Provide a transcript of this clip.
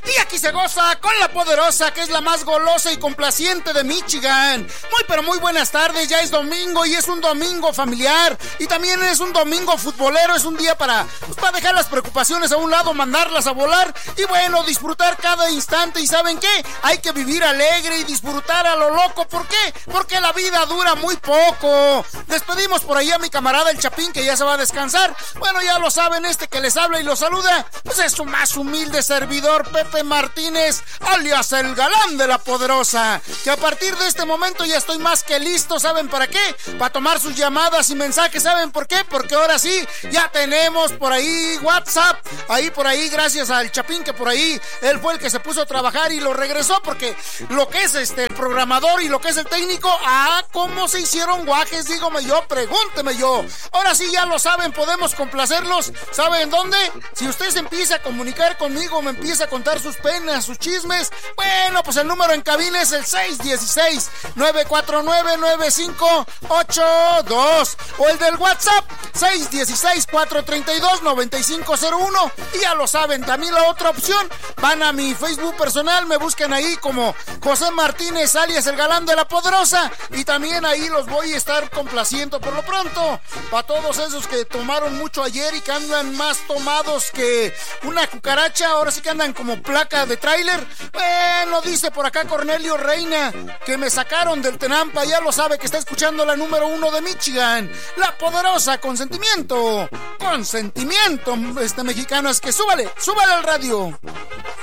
Y aquí se goza con la poderosa, que es la más golosa y complaciente de Michigan. Muy pero muy buenas tardes, ya es domingo y es un domingo familiar. Y también es un domingo futbolero, es un día para dejar las preocupaciones a un lado, mandarlas a volar. Y bueno, disfrutar cada instante. ¿Y saben qué? Hay que vivir alegre y disfrutar a lo loco. ¿Por qué? Porque la vida dura muy poco. Despedimos por ahí a mi camarada el Chapín, que ya se va a descansar. Bueno, ya lo saben, este que les habla y los saluda, pues es su más humilde servidor, Pepe Martínez, alias el galán de la poderosa, que a partir de este momento ya estoy más que listo. ¿Saben para qué? Para tomar sus llamadas y mensajes. ¿Saben por qué? Porque ahora sí, ya tenemos por ahí WhatsApp, por ahí gracias al Chapín, que por ahí él fue el que se puso a trabajar y lo regresó, porque lo que es el programador y lo que es el técnico, cómo se hicieron guajes, dígame yo, pregúnteme yo. Ahora sí, ya lo saben, podemos complacerlos. ¿Saben dónde? Si usted se empieza a comunicar conmigo, me empieza a contar sus penas, sus chismes, bueno, pues el número en cabina es el 616-949-9582, o el del WhatsApp 616-432-9501. Y ya lo saben, también la otra opción, van a mi Facebook personal, me buscan ahí como José Martínez, alias el galán de la poderosa, y también ahí los voy a estar complaciendo por lo pronto. Para todos esos que tomaron mucho ayer y que andan más tomados que una cucaracha, ahora sí que andan como placa de tráiler. Bueno, dice por acá Cornelio Reina que me sacaron del Tenampa, ya lo sabe, que está escuchando la número 1 de Michigan, la poderosa, con sentimiento, mexicano. Es que súbale al radio.